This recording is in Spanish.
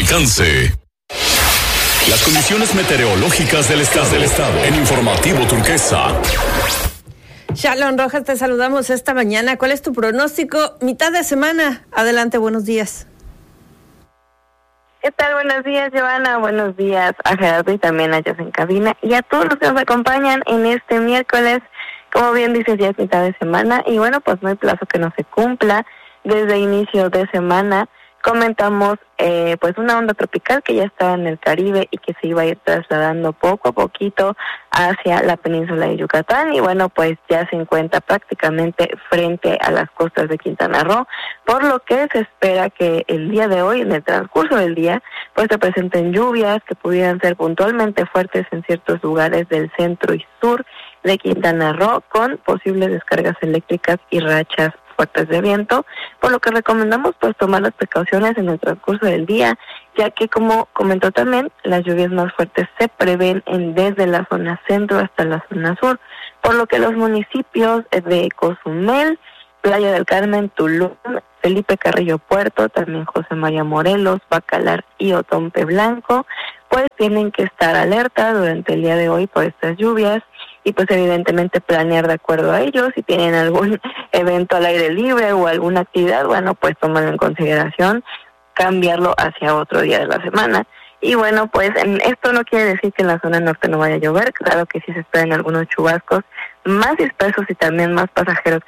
alcance. Las condiciones meteorológicas del estado en Informativo Turquesa. Shalom Rojas, te saludamos esta mañana. ¿Cuál es tu pronóstico? Mitad de semana. Adelante, buenos días. ¿Qué tal? Buenos días, Giovanna. Buenos días a Gerardo y también a Jess en cabina y a todos los que nos acompañan en este miércoles. Como bien dices, ya es mitad de semana y bueno, pues no hay plazo que no se cumpla. Desde inicio de semana comentamos pues una onda tropical que ya estaba en el Caribe y que se iba a ir trasladando poco a poquito hacia la península de Yucatán y bueno, pues ya se encuentra prácticamente frente a las costas de Quintana Roo, por lo que se espera que el día de hoy, en el transcurso del día, pues se presenten lluvias que pudieran ser puntualmente fuertes en ciertos lugares del centro y sur de Quintana Roo, con posibles descargas eléctricas y rachas fuertes de viento, por lo que recomendamos pues tomar las precauciones en el transcurso del día, ya que como comentó también, las lluvias más fuertes se prevén desde la zona centro hasta la zona sur, por lo que los municipios de Cozumel, Playa del Carmen, Tulum, Felipe Carrillo Puerto, también José María Morelos, Bacalar y Otompe Blanco, pues tienen que estar alerta durante el día de hoy por estas lluvias y pues evidentemente planear de acuerdo a ellos. Si tienen algún evento al aire libre o alguna actividad, bueno, pues tomarlo en consideración, cambiarlo hacia otro día de la semana. Y bueno, pues esto no quiere decir que en la zona norte no vaya a llover, claro que sí se esperan algunos chubascos más dispersos y también más pasajeros